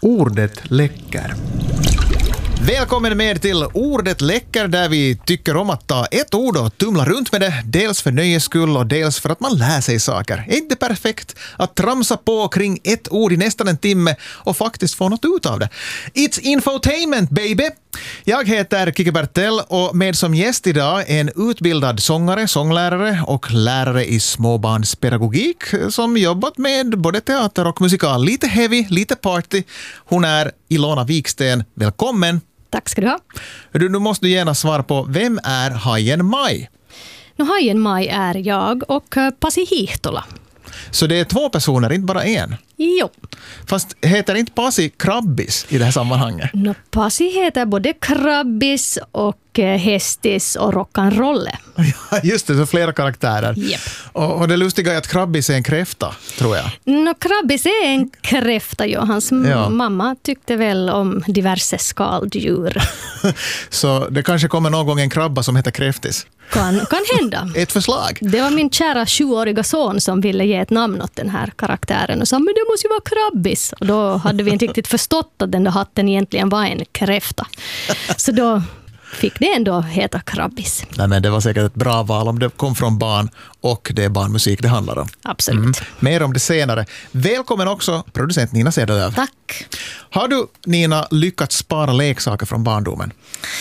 Ordet läcker. Välkommen med till Ordet läcker, där vi tycker om att ta ett ord och tumla runt med det, dels för nöjes skull och dels för att man lär sig saker. Är inte perfekt att tramsa på kring ett ord i nästan en timme och faktiskt få något ut av det? It's infotainment, baby! Jag heter Kike Bertell och med som gäst idag en utbildad sångare, sånglärare och lärare i småbarnspedagogik som jobbat med både teater och musikal. Lite heavy, lite party. Hon är Ilona Viksten. Välkommen! Tack ska du ha. Nu måste du gärna svara på, vem är Hajen Maj? Hajen Maj är jag och Pasi Hihtola. Så det är två personer, inte bara en? Jo. Fast heter inte Pasi Krabbis i det här sammanhanget? Pasi heter både Krabbis och Hästis och Rock'n'Rolle. Ja, just det, så flera karaktärer. Yep. Och det lustiga är att Krabbis är en kräfta, tror jag. Krabbis är en kräfta, ja. Hans mamma tyckte väl om diverse skaldjur. Så det kanske kommer någon gång en krabba som heter Kräftis. Kan hända. Ett förslag. Det var min kära 7-åriga son som ville ge ett namn åt den här karaktären och sa, men det måste ju vara Krabbis. Och då hade vi inte riktigt förstått att den där hatten egentligen var en kräfta. Så då fick det ändå heta Krabbis. Nej, men det var säkert ett bra val om det kom från barn och det är barnmusik det handlar om. Absolut. Mer om det senare. Välkommen också producent Nina Cederlöv. Tack. Har du, Nina, lyckats spara leksaker från barndomen?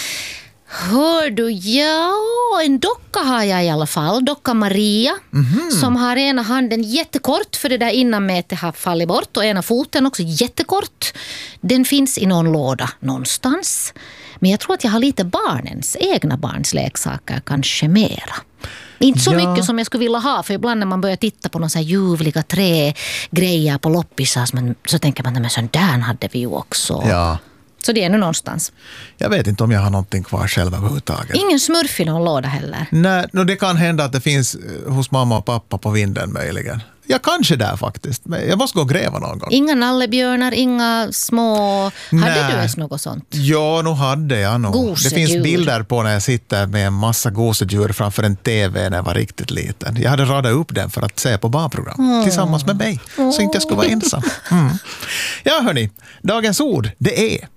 Hör du, ja, en docka har jag i alla fall. Docka Maria, som har ena handen jättekort för det där innanmätet har fallit bort och ena foten också jättekort. Den finns i någon låda någonstans. Men jag tror att jag har lite egna barns leksaker, kanske mera. Inte så mycket som jag skulle vilja ha, för ibland när man börjar titta på någon så här ljuvliga trägrejer på loppisar så tänker man att sån där hade vi ju också. Ja. Så det är nu någonstans. Jag vet inte om jag har någonting kvar själv överhuvudtaget. Ingen smurf i någon låda heller. Nej, det kan hända att det finns hos mamma och pappa på vinden möjligen. Ja, kanske där faktiskt. Men jag måste gå och gräva någon gång. Inga nallebjörnar, inga små... Hade du ens något sånt? Ja, nu hade jag nog. Gosedjur. Det finns bilder på när jag sitter med en massa gosedjur framför en tv när jag var riktigt liten. Jag hade radat upp den för att se på barnprogram tillsammans med mig. Så inte jag skulle vara ensam. Ja, hörni. Dagens ord, det är...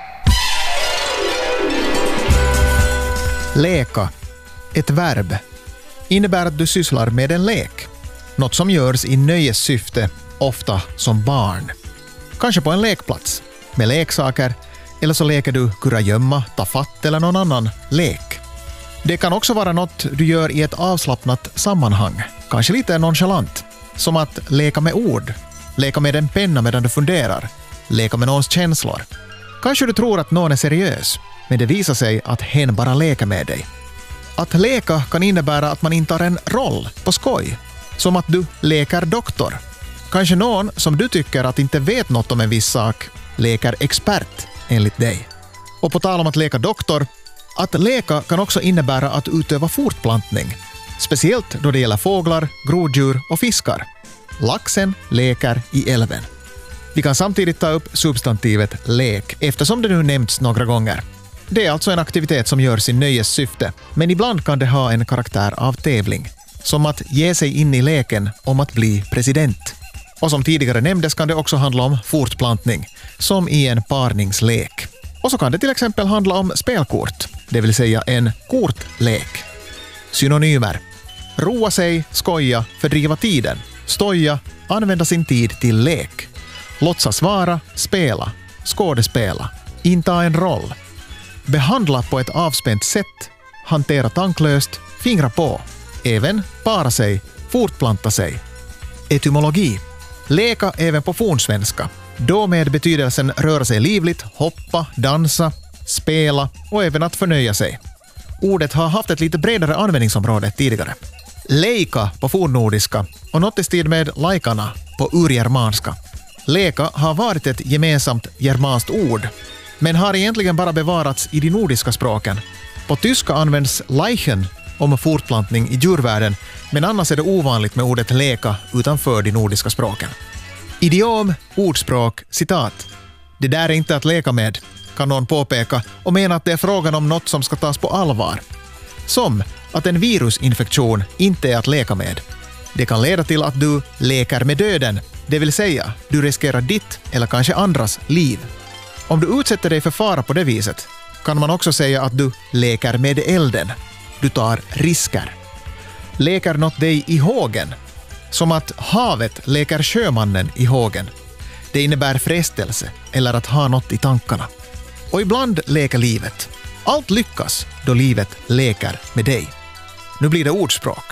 Leka, ett verb, innebär att du sysslar med en lek. Något som görs i nöjessyfte, ofta som barn. Kanske på en lekplats, med leksaker, eller så leker du kurragömma, ta fatt eller någon annan lek. Det kan också vara något du gör i ett avslappnat sammanhang, kanske lite nonchalant, som att leka med ord, leka med en penna medan du funderar, leka med någons känslor. Kanske du tror att någon är seriös, men det visar sig att hen bara leker med dig. Att leka kan innebära att man intar en roll på skoj, som att du leker doktor. Kanske någon som du tycker att inte vet något om en viss sak leker expert enligt dig. Och på tal om att leka doktor, att leka kan också innebära att utöva fortplantning, speciellt då det gäller fåglar, groddjur och fiskar. Laxen leker i älven. Vi kan samtidigt ta upp substantivet lek eftersom det nu nämnts några gånger. Det är alltså en aktivitet som görs i nöjessyfte, men ibland kan det ha en karaktär av tävling, som att ge sig in i leken om att bli president. Och som tidigare nämndes kan det också handla om fortplantning, som i en parningslek. Och så kan det till exempel handla om spelkort, det vill säga en kortlek. Synonymer: roa sig, skoja, fördriva tiden, stoja, använda sin tid till lek. Låtsas vara, spela, skådespela, inta en roll. Behandla på ett avspänt sätt, hantera tanklöst, fingra på. Även para sig, fortplanta sig. Etymologi: leka även på fornsvenska. Då med betydelsen röra sig livligt, hoppa, dansa, spela och även att förnöja sig. Ordet har haft ett lite bredare användningsområde tidigare. Leika på fornnordiska och något i stil med laikana på urgermanska. Leka har varit ett gemensamt germanskt ord, men har egentligen bara bevarats i de nordiska språken. På tyska används leichen om fortplantning i djurvärlden, men annars är det ovanligt med ordet leka utanför de nordiska språken. Idiom, ordspråk, citat. Det där är inte att leka med, kan någon påpeka och mena att det är frågan om något som ska tas på allvar. Som att en virusinfektion inte är att leka med. Det kan leda till att du leker med döden, Det vill säga, du riskerar ditt eller kanske andras liv. Om du utsätter dig för fara på det viset kan man också säga att du leker med elden. Du tar risker. Leker något dig i hågen. Som att havet leker sjömannen i hågen. Det innebär frestelse eller att ha något i tankarna. Och ibland leker livet. Allt lyckas då livet leker med dig. Nu blir det ordspråk.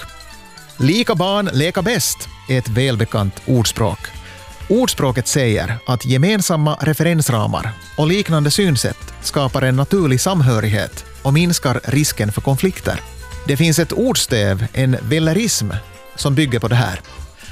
Lika barn leka bäst är ett välbekant ordspråk. Ordspråket säger att gemensamma referensramar och liknande synsätt skapar en naturlig samhörighet och minskar risken för konflikter. Det finns ett ordstäv, en vellerism, som bygger på det här.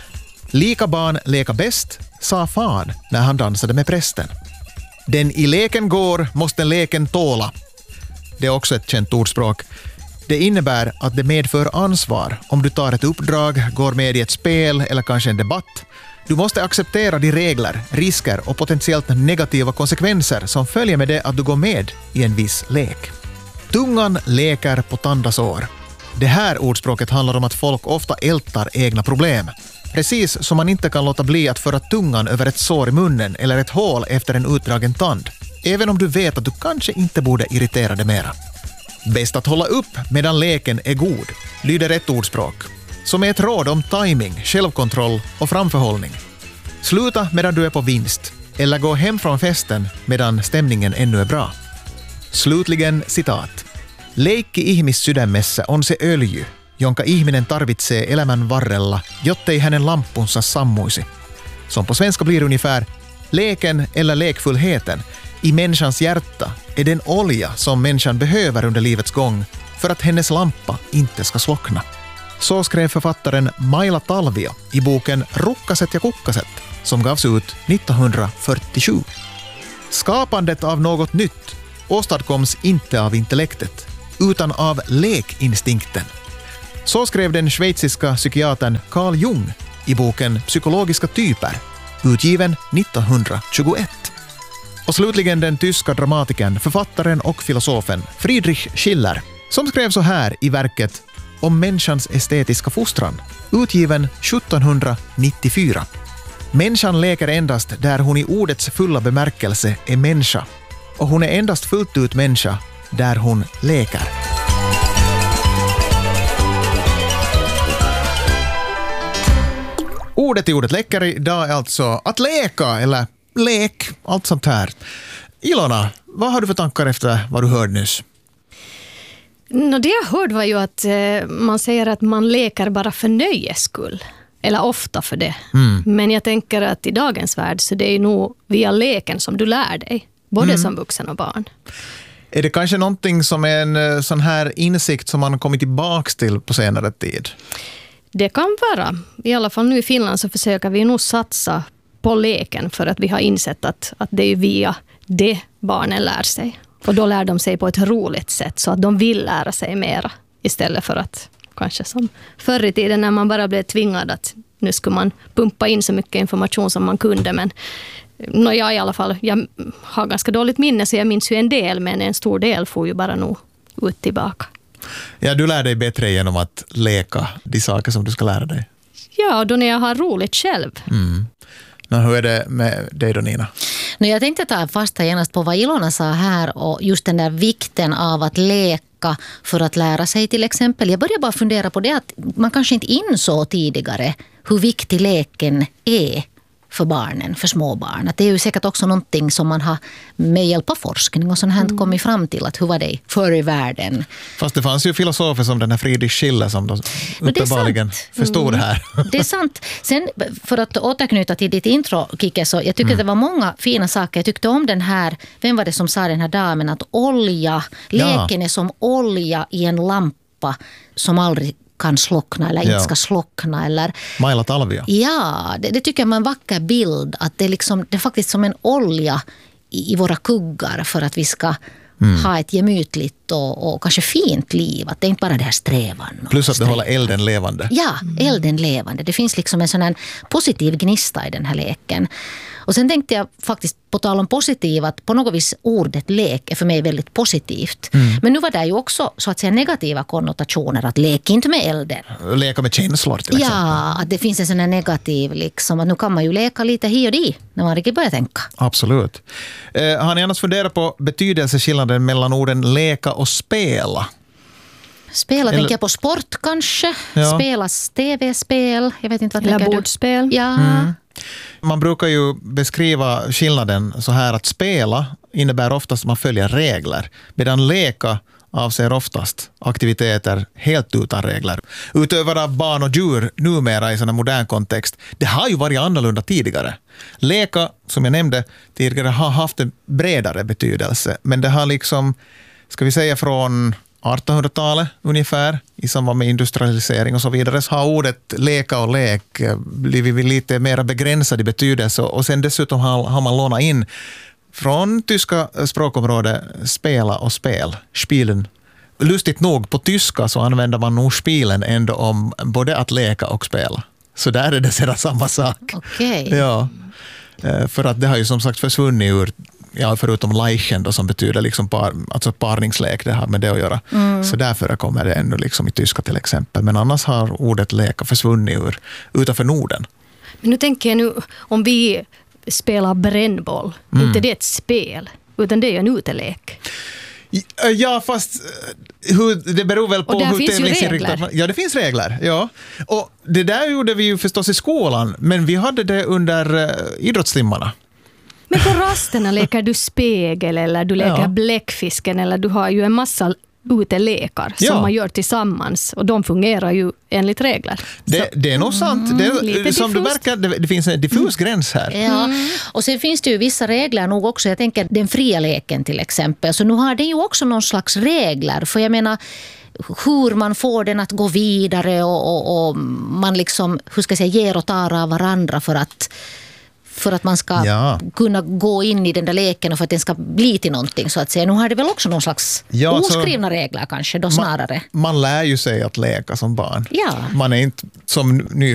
Lika barn leka bäst, sa fan när han dansade med prästen. Den i leken går måste leken tåla. Det är också ett känt ordspråk. Det innebär att det medför ansvar om du tar ett uppdrag, går med i ett spel eller kanske en debatt. Du måste acceptera de regler, risker och potentiellt negativa konsekvenser som följer med det att du går med i en viss lek. Tungan leker på tandasår. Det här ordspråket handlar om att folk ofta ältar egna problem. Precis som man inte kan låta bli att föra tungan över ett sår i munnen eller ett hål efter en utdragen tand. Även om du vet att du kanske inte borde irritera dig mera. Bäst att hålla upp medan leken är god, lyder ett ordspråk. Som är ett råd om timing, självkontroll och framförhållning. Sluta medan du är på vinst. Eller gå hem från festen medan stämningen ännu är bra. Slutligen citat. Leikki ihmis sydämessä on se öljy, jonka ihminen tarvitsee elämän varrella, jottei hänen lampunsa sammuisi. Som på svenska blir ungefär, leken eller lekfullheten i människans hjärta är den olja som människan behöver under livets gång för att hennes lampa inte ska slockna. Så skrev författaren Maila Talvio i boken Rukkaset ja kukkaset som gavs ut 1947. Skapandet av något nytt åstadkoms inte av intellektet utan av lekinstinkten. Så skrev den schweiziska psykiatern Carl Jung i boken Psykologiska typer, utgiven 1921. Och slutligen den tyska dramatikern, författaren och filosofen Friedrich Schiller, som skrev så här i verket Om människans estetiska fostran, utgiven 1794. Människan leker endast där hon i ordets fulla bemärkelse är människa, och hon är endast fullt ut människa där hon leker. Ordet i ordet leker idag är alltså att leka eller lek, allt sånt här. Ilona, vad har du för tankar efter vad du hörde nyss? Det jag hörde var ju att man säger att man leker bara för nöjes skull. Eller ofta för det. Men jag tänker att i dagens värld så det är nog via leken som du lär dig. Både som vuxen och barn. Är det kanske någonting som är en sån här insikt som man har kommit tillbaka till på senare tid? Det kan vara. I alla fall nu i Finland så försöker vi nog satsa på leken för att vi har insett att det är via det barnen lär sig. Och då lär de sig på ett roligt sätt så att de vill lära sig mera istället för att kanske som förr i tiden när man bara blev tvingad att nu skulle man pumpa in så mycket information som man kunde. Men jag i alla fall, jag har ganska dåligt minne så jag minns ju en del, men en stor del får ju bara nog ut tillbaka. Ja, du lär dig bättre genom att leka de saker som du ska lära dig. Ja, då när jag har roligt själv. Men hur är det med dig då, Nina? Jag tänkte ta fasta genast på vad Ilona sa här och just den där vikten av att leka för att lära sig till exempel. Jag börjar bara fundera på det att man kanske inte insåg tidigare hur viktig leken är för barnen, för småbarn. Att det är ju säkert också någonting som man har med hjälp av forskning och sånt här kommit fram till att hur var det förr i världen. Fast det fanns ju filosofer som den här Friedrich Schiller som då uppenbarligen förstod det här. Det är sant. Sen för att återknyta till ditt intro, Kike, så jag tycker det var många fina saker. Jag tyckte om den här, vem var det som sa den här damen, att leken är som olja i en lampa som aldrig kan slockna eller inte ska slockna. Eller, Maila Talvio. Ja, det tycker jag är en vacker bild. Att det är faktiskt som en olja i våra kuggar för att vi ska ha ett gemytligt och kanske fint liv. Att det är inte bara det här strävan. Plus att det håller elden levande. Ja, elden levande. Det finns liksom en sån här positiv gnista i den här leken. Och sen tänkte jag faktiskt på tal om positiv att på något vis ordet lek är för mig väldigt positivt. Men nu var det ju också så att säga negativa konnotationer, att lek inte med elden. Leka med känslor till exempel. Ja, att det finns en sån här negativ liksom, att nu kan man ju leka lite här och där när man riktigt börjar tänka. Absolut. Har ni annars funderat på betydelseskillnaden mellan orden leka och spela? Spela tänker jag på sport kanske. Ja. Spelas tv-spel. Jag vet inte vad Eller tänker du? bordspel. Ja. Man brukar ju beskriva skillnaden så här att spela innebär oftast att man följer regler, medan leka avser oftast aktiviteter helt utan regler. Utövare av barn och djur numera i sån modern kontext, det har ju varit annorlunda tidigare. Leka, som jag nämnde tidigare, har haft en bredare betydelse, men det har liksom, ska vi säga från 1800-talet ungefär, i samband med industrialisering och så vidare, så har ordet leka och lek blivit lite mer begränsad i betydelse, och sen dessutom har man lånat in från tyska språkområdet spela och spel, spielen. Lustigt nog, på tyska så använder man nog spielen ändå om både att leka och spela. Så där är det sedan samma sak. Okej. Ja, för att det har ju som sagt försvunnit ur, ja, förutom leichen då, som betyder liksom alltså parningslek, det har med det att göra. Så därför kommer det ännu liksom i tyska till exempel. Men annars har ordet leka försvunnit utanför Norden. Men nu tänker jag nu, om vi spelar brännboll, inte det är ett spel, utan det är ju en utelek. Ja, fast det beror väl på hur tävlingsinriktat man... Ja, det finns regler. Ja. Och det där gjorde vi ju förstås i skolan, men vi hade det under idrottstimmarna. Men på rasterna leker du spegel eller du leker bläckfisken, eller du har ju en massa utelekar som man gör tillsammans, och de fungerar ju enligt regler. Det är nog sant. Det, som du märker, det finns en diffus gräns här. Ja, och sen finns det ju vissa regler nog också. Jag tänker den fria leken till exempel. Så nu har det ju också någon slags regler. För jag menar, hur man får den att gå vidare och man liksom, hur ska jag säga, ger och tar av varandra för att man ska kunna gå in i den där leken och för att den ska bli till någonting, så att säga. Nu har det väl också någon slags oskrivna regler kanske då snarare. Man lär ju sig att leka som barn. Ja. Man är inte som